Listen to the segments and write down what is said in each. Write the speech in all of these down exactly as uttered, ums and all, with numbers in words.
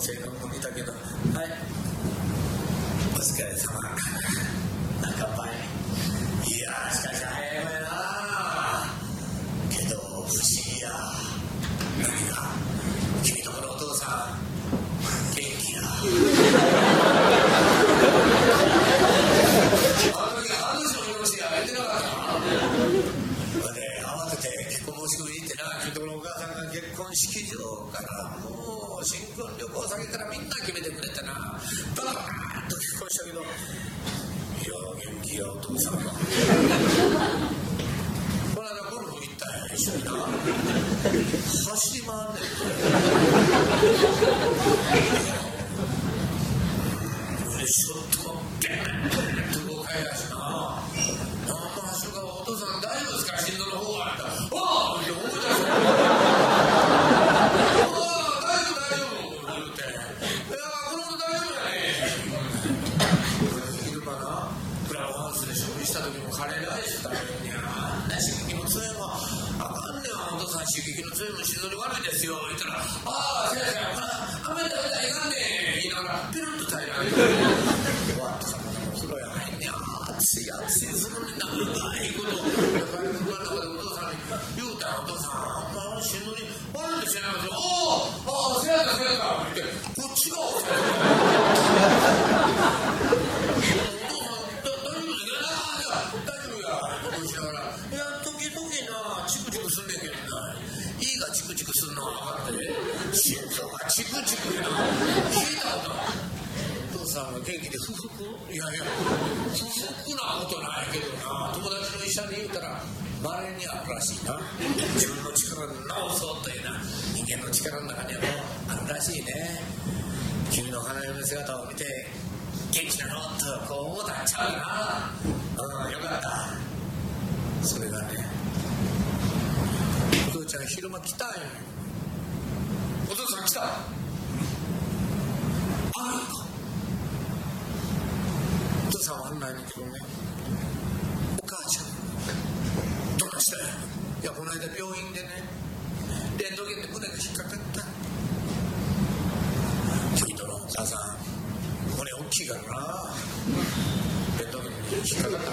性格も似たけど、はい、お疲れ様。乾杯。いやー、しかし早いわよな。けど不思議や。何が？君とこのお父さん元気や。あの時あの人の命やめてなかったな。で慌てて結婚申し込みに行ってな、君とこのお母さんが結婚式場からもう新婚旅行先からみんな決めてくれてな、バカバーッと結婚したけど、いや元気やお父さんが。この間ゴルフ行ったんや、一緒にな。走り回んねん。ショットもビャーッと動かやしな。何の走るかお父さん大丈夫ですか、心臓の方は。ああって思い出した。ああ大丈夫大丈夫言うて、いやこの子大丈夫やね。昼間なクラブハウスで食事した時もカレーライス食べるんや。あんな刺激の強いもんあかんねん。お父さん刺激の強いもん心臓に悪いですよ言ったら、ああ先生あんまり食べたらいかんねん言いながらペロッと平らげて終わったからお風呂やないねん。熱い熱いそのに長いこと帰りの中でお父さんに言うたら、お父さんあんまり心臓に悪いんですよ。ああせやったせやったってこっちがお父さん大丈夫や大丈夫やとしながら、いや時々なチクチクすんねんけどな、胃がチクチクすんのは分かって心臓がチクチクやな聞いたことない。お父さんが元気で不服、いやいや不服なことないけどな、友達の医者に言うたらまれにあるらしいな。自分の力で治そうというな人間の力の中にはもうあるらしいね。君の花嫁姿を見て元気なのとこう思ったんちゃうな。うん、よかった。それがね、お父ちゃん昼間来たんよ。お父さん来た。あらお父さんはあんないねんけどね、お母ちゃんどうしたよ。いやこの間病院でねレントゲンで胸が引っかかった。君とのお母さん胸大きいからな、レントゲンに引っかかった。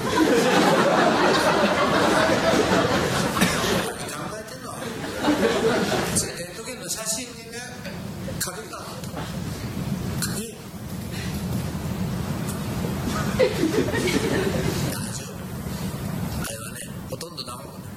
考えてんのはレントゲンの写真にね書けたの。